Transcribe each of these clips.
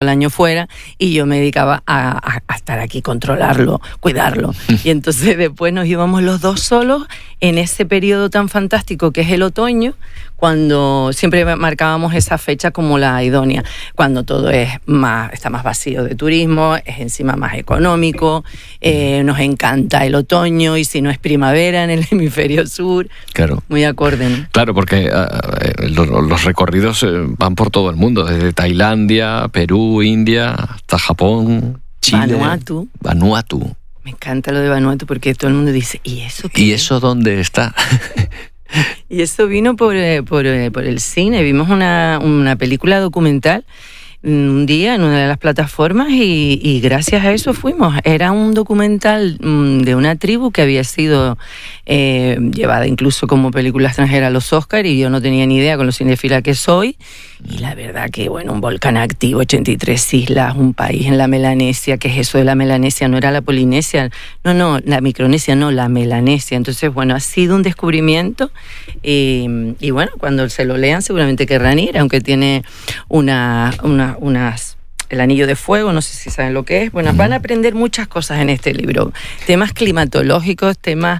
el año fuera y yo me dedicaba a estar aquí, controlarlo, cuidarlo. Y entonces después nos íbamos los dos solos en ese periodo tan fantástico que es el otoño, cuando siempre marcábamos esa fecha como la idónea, cuando todo está más vacío de turismo, es encima más económico, nos encanta el otoño y si no es primavera en el hemisferio sur, claro. Muy acorde, ¿no? Claro, porque los recorridos van por todo el mundo, desde Tailandia, Perú, India, hasta Japón, Chile, Vanuatu. Me encanta lo de Vanuatu porque todo el mundo dice, ¿y eso qué? ¿Y eso dónde está? Y eso vino por el cine. Vimos una película documental un día en una de las plataformas y gracias a eso fuimos. Era un documental de una tribu que había sido llevada incluso como película extranjera a los Oscars y yo no tenía ni idea con lo cinéfila que soy. Y la verdad que, bueno, un volcán activo, 83 islas, un país en la Melanesia. ¿Qué es eso de la Melanesia? No era la Polinesia, no, la Micronesia, no, la Melanesia. Entonces, bueno, ha sido un descubrimiento y bueno, cuando se lo lean seguramente querrán ir, aunque tiene el anillo de fuego, no sé si saben lo que es. Bueno, van a aprender muchas cosas en este libro. Temas climatológicos, temas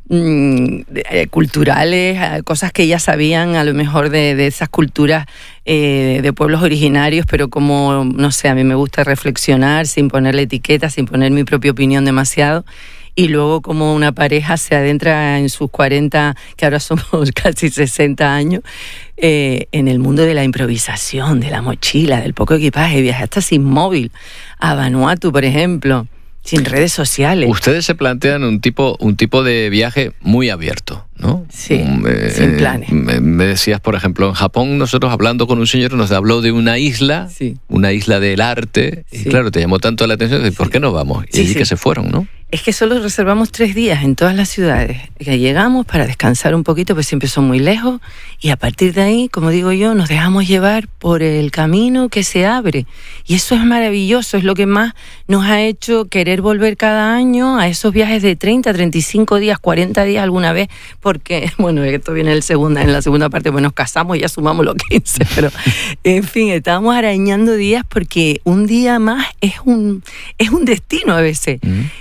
culturales, cosas que ya sabían a lo mejor de esas culturas de pueblos originarios, pero como, no sé, a mí me gusta reflexionar sin ponerle etiqueta, sin poner mi propia opinión demasiado. Y luego como una pareja se adentra en sus 40, que ahora somos casi 60 años, en el mundo de la improvisación, de la mochila, del poco equipaje, viaje hasta sin móvil, a Vanuatu, por ejemplo, sin redes sociales. Ustedes se plantean un tipo de viaje muy abierto, ¿no? Sí, sin planes. Me decías, por ejemplo, en Japón, nosotros hablando con un señor nos habló de una isla, una isla del arte, y claro, te llamó tanto la atención, ¿por qué no vamos? Y allí que se fueron, ¿no? Es que solo reservamos 3 días en todas las ciudades, que llegamos para descansar un poquito, pues siempre son muy lejos, y a partir de ahí, como digo yo, nos dejamos llevar por el camino que se abre. Y eso es maravilloso, es lo que más nos ha hecho querer volver cada año a esos viajes de 30, 35 días, 40 días alguna vez, porque, bueno, esto viene en la segunda parte, pues nos casamos y ya sumamos los 15, pero, en fin, estábamos arañando días porque un día más es un destino a veces.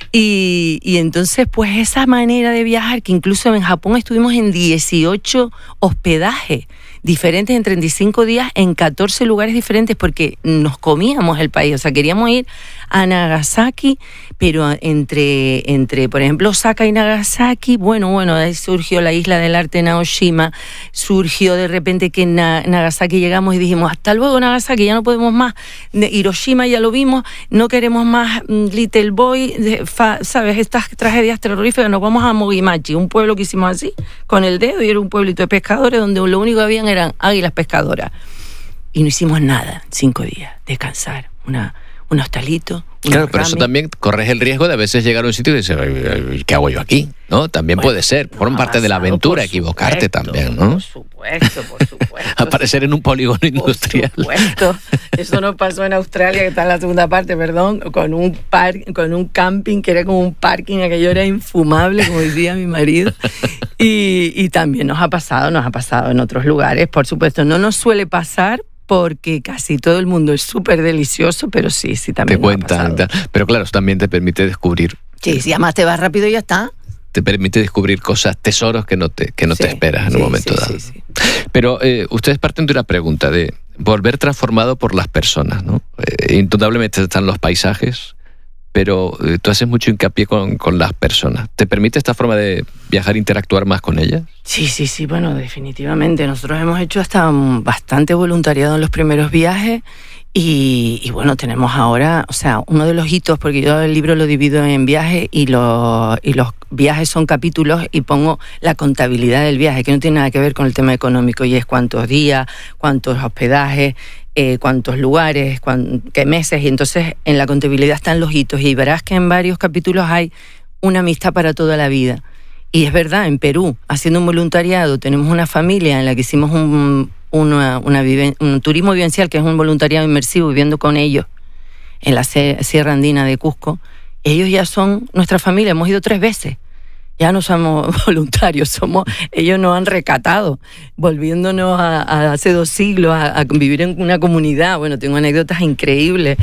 Y entonces, pues esa manera de viajar, que incluso en Japón estuvimos en 18 hospedajes diferentes en 35 días en 14 lugares diferentes porque nos comíamos el país, o sea, queríamos ir a Nagasaki, pero entre por ejemplo, Osaka y Nagasaki, bueno, ahí surgió la isla del arte Naoshima, surgió de repente que en Nagasaki llegamos y dijimos, hasta luego Nagasaki, ya no podemos más, Hiroshima ya lo vimos, no queremos más Little Boy, ¿sabes? Estas tragedias terroríficas, nos vamos a Mogimachi, un pueblo que hicimos así, con el dedo, y era un pueblito de pescadores donde lo único que habían eran águilas pescadoras. Y no hicimos nada, 5 días, descansar, un hostalito. Claro, pero eso también corres el riesgo de a veces llegar a un sitio y decir, ¿qué hago yo aquí? ¿No? También puede ser, forma parte de la aventura, equivocarte también, ¿no? Por supuesto. Aparecer en un polígono industrial. Por supuesto. Eso nos pasó en Australia, que está en la segunda parte, con un camping que era como un parking, aquello era infumable, como decía mi marido. Y también nos ha pasado en otros lugares, por supuesto. No nos suele pasar, porque casi todo el mundo es súper delicioso, pero sí, también. Te cuentan, pero claro, eso también te permite descubrir. Sí, si además te vas rápido y ya está. Te permite descubrir cosas, tesoros que no te esperas en un momento dado. Sí. Pero ustedes parten de una pregunta de volver transformado por las personas, ¿no? Indudablemente están los paisajes, pero tú haces mucho hincapié con las personas. ¿Te permite esta forma de viajar, interactuar más con ellas? Sí, bueno, definitivamente. Nosotros hemos hecho hasta bastante voluntariado en los primeros viajes y bueno, tenemos ahora, o sea, uno de los hitos, porque yo el libro lo divido en viajes y los viajes son capítulos y pongo la contabilidad del viaje, que no tiene nada que ver con el tema económico, y es cuántos días, cuántos hospedajes, cuántos lugares, qué meses, y entonces en la contabilidad están los hitos y verás que en varios capítulos hay una amistad para toda la vida. Y es verdad, en Perú, haciendo un voluntariado, tenemos una familia en la que hicimos un turismo vivencial, que es un voluntariado inmersivo, viviendo con ellos en la Sierra Andina de Cusco. Ellos ya son nuestra familia, hemos ido 3 veces. ya no somos voluntarios, ellos nos han recatado, volviéndonos a hace 2 siglos, a vivir en una comunidad. Bueno, tengo anécdotas increíbles.